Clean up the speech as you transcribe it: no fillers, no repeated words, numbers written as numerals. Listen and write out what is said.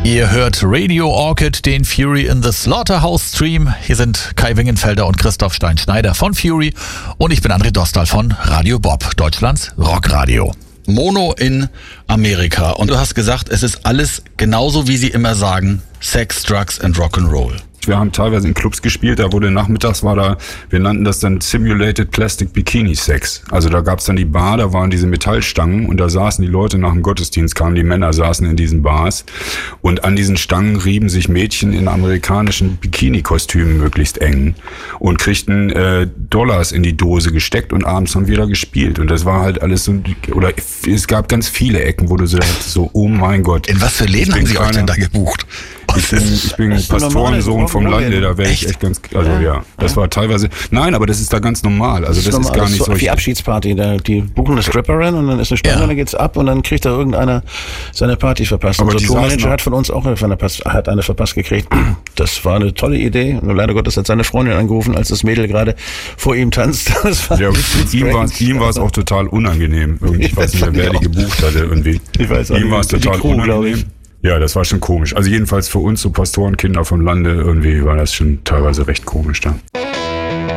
Ihr hört Radio Orchid, den Fury in the Slaughterhouse Stream. Hier sind Kai Wingenfelder und Christoph Stein-Schneider von Fury und ich bin André Dostal von Radio Bob, Deutschlands Rockradio. Mono in Amerika. Und du hast gesagt, es ist alles genauso, wie sie immer sagen, Sex, Drugs and Rock'n'Roll. Wir haben teilweise in Clubs gespielt, wir nannten das dann Simulated Plastic Bikini Sex. Also da gab's dann die Bar, da waren diese Metallstangen und da saßen die Leute nach dem Gottesdienst, die Männer saßen in diesen Bars und an diesen Stangen rieben sich Mädchen in amerikanischen Bikini-Kostümen möglichst eng und kriegten Dollars in die Dose gesteckt und abends haben wir da gespielt. Und das war halt alles so, oder es gab ganz viele Ecken, wo du so, oh mein Gott. In was für Läden haben Sie euch denn da gebucht? Ich bin Pastorensohn vom Lande, da wäre ich echt ganz, das war teilweise, nein, aber das ist da ganz normal, also das ist gar nicht so. Wie Abschiedsparty, die buchen eine Stripperin und dann ist eine Stunde, dann geht's ab und dann kriegt da irgendeiner seine Party verpasst. Aber unser Tourmanager hat von uns auch eine verpasst gekriegt. Das war eine tolle Idee. Nur leider Gottes hat seine Freundin angerufen, als das Mädel gerade vor ihm tanzt. Ihm war es auch total unangenehm. Ich weiß nicht mehr, wer die gebucht hatte irgendwie. Ich weiß auch ihm war es total unangenehm. Ja, das war schon komisch. Also jedenfalls für uns, so Pastorenkinder vom Lande, irgendwie war das schon teilweise recht komisch da.